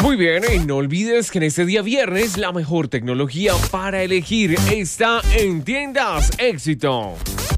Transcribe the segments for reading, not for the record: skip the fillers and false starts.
Muy bien, y no olvides que en este día viernes la mejor tecnología para elegir está en Tiendas Éxito.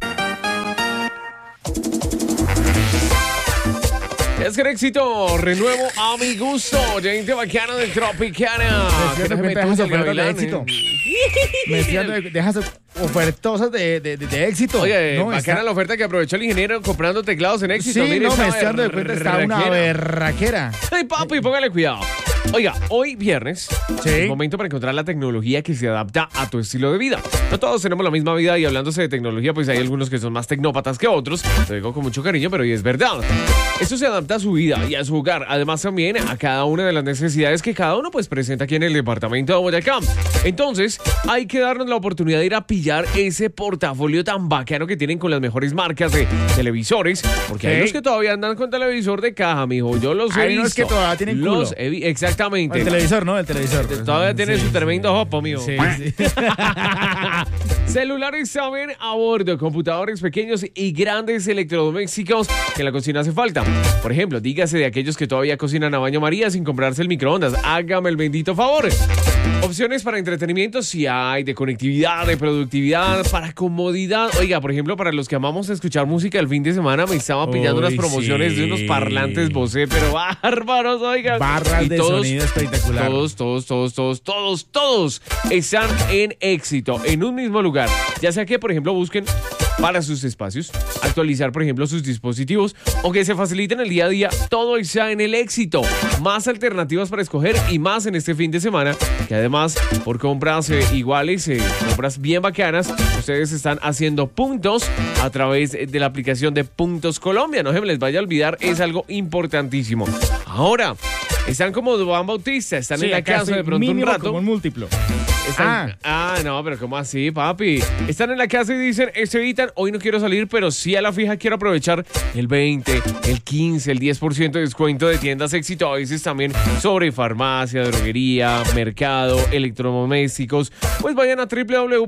Es que el Éxito, renuevo a mi gusto, gente bacana de Tropicana. Dejas ofertas de Éxito. Dejas ofertosas de Éxito. Oye, no, bacana la oferta que aprovechó el ingeniero comprando teclados en Éxito. Sí, mire, no, me estoy dando de cuenta, está una berraquera. Ay, papi, póngale cuidado. Oiga, hoy viernes es el momento para encontrar la tecnología que se adapta a tu estilo de vida. No todos tenemos la misma vida y hablándose de tecnología, pues hay algunos que son más tecnópatas que otros. Lo digo con mucho cariño, pero hoy es verdad. Esto se adapta a su vida y a su hogar. Además también a cada una de las necesidades que cada uno pues presenta aquí en el departamento de Boyacá. Entonces, hay que darnos la oportunidad de ir a pillar ese portafolio tan bacano que tienen con las mejores marcas de televisores. Porque hay los que todavía andan con televisor de caja, mijo. Yo los he visto. Hay unos que todavía tienen culo. Exactamente. El televisor, ¿no? El televisor. Todavía tiene su tremendo hopo, mío. Sí. Celulares también a bordo, computadores pequeños y grandes electrodomésticos que en la cocina hace falta. Por ejemplo, dígase de aquellos que todavía cocinan a baño María sin comprarse el microondas. Hágame el bendito favor. Opciones para entretenimiento sí hay, de conectividad, de productividad, para comodidad. Oiga, por ejemplo, para los que amamos escuchar música el fin de semana, me estaba pillando unas promociones de unos parlantes Bose, pero bárbaros, oigan. Barras y de sonido espectacular. Todos están en Éxito, en un mismo lugar. Ya sea que, por ejemplo, busquen para sus espacios, actualizar, por ejemplo, sus dispositivos o que se faciliten el día a día, todo está en el Éxito. Más alternativas para escoger y más en este fin de semana, que además, por compras iguales, compras bien bacanas, ustedes están haciendo puntos a través de la aplicación de Puntos Colombia. No se me les vaya a olvidar, es algo importantísimo. Ahora, están como Juan Bautista, están en la casa de pronto un rato. Como un múltiplo. No, pero ¿cómo así, papi? Están en la casa y dicen, evitan, hoy no quiero salir, pero sí a la fija quiero aprovechar el 20, el 15, el 10% de descuento de Tiendas Éxito. A veces también sobre farmacia, droguería, mercado, electrodomésticos. Pues vayan a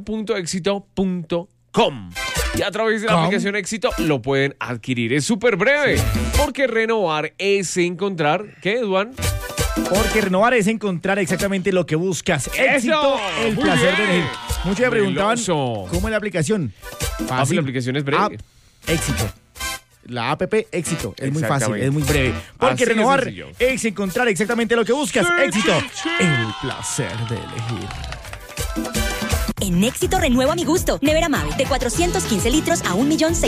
www.exito.com. Y a través de la aplicación Éxito lo pueden adquirir. Es súper breve, porque renovar es encontrar... ¿Qué, Eduan? Porque renovar es encontrar exactamente lo que buscas. Éxito, el placer de elegir. Muchos me preguntaban, ¿cómo es la aplicación? Fácil. La aplicación es breve. Éxito. La app Éxito. Es muy fácil, es muy breve. Porque renovar es encontrar exactamente lo que buscas. Éxito, el placer de elegir. En Éxito renuevo a mi gusto. Nevera Mave de 415 litros a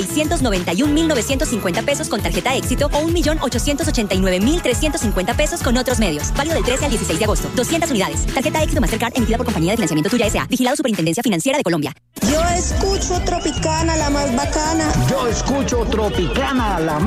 1.691.950 pesos con tarjeta Éxito o 1.889.350 pesos con otros medios. Válido del 13 al 16 de agosto. 200 unidades. Tarjeta Éxito Mastercard emitida por Compañía de Financiamiento Tuya S.A. Vigilado Superintendencia Financiera de Colombia. Yo escucho Tropicana, la más bacana. Yo escucho Tropicana, la más